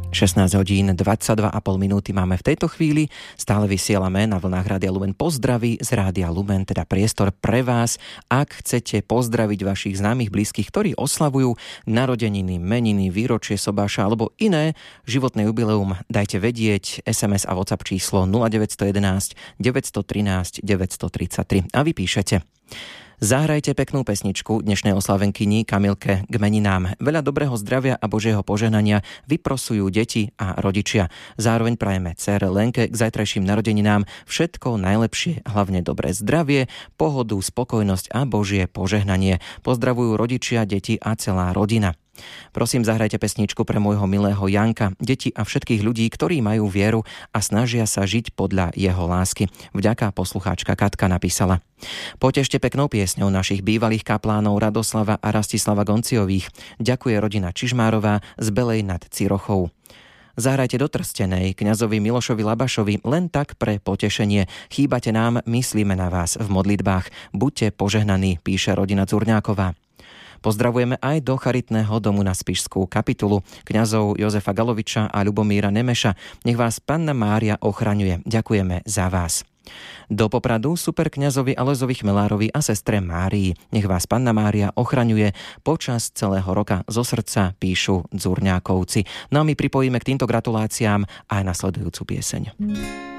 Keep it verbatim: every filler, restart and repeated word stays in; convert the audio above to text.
šestnásť hodín dvadsaťdva a pol minúty máme v tejto chvíli. Stále vysielame na vlnách Rádia Lumen pozdraví z Rádia Lumen, teda priestor pre vás. Ak chcete pozdraviť vašich známych, blízkych, ktorí oslavujú narodeniny, meniny, výročie sobáša alebo iné životné jubileum, dajte vedieť. es em es a WhatsApp číslo nula deväť jedna jedna, deväť jedna tri, deväť tri tri a vy píšete: Zahrajte peknú pesničku dnešnej oslavenkyni Kamilke k meninám. Veľa dobrého zdravia a Božieho požehnania vyprosujú deti a rodičia. Zároveň prajeme dcére Lenke k zajtrajším narodeninám všetko najlepšie, hlavne dobré zdravie, pohodu, spokojnosť a Božie požehnanie. Pozdravujú rodičia, deti a celá rodina. Prosím, zahrajte pesničku pre môjho milého Janka, deti a všetkých ľudí, ktorí majú vieru a snažia sa žiť podľa jeho lásky. Vďaka, poslucháčka Katka napísala. Potešte peknou piesňou našich bývalých kaplánov Radoslava a Rastislava Gonciových. Ďakuje rodina Čižmárová z Belej nad Cirochou. Zahrajte do Trstenej kňazovi Milošovi Labašovi len tak pre potešenie. Chýbate nám, myslíme na vás v modlitbách. Buďte požehnaní, píše rodina Curňáková. Pozdravujeme aj do charitného domu na Spišskú kapitulu kňazov Jozefa Galoviča a Ľubomíra Nemeša. Nech vás Panna Mária ochraňuje. Ďakujeme za vás. Do Popradu superkňazovi Aloizovi Chmelárovi a sestre Márii. Nech vás Panna Mária ochraňuje počas celého roka. Zo srdca píšu Dzurňákovci. No a my pripojíme k týmto gratuláciám aj nasledujúcu pieseň.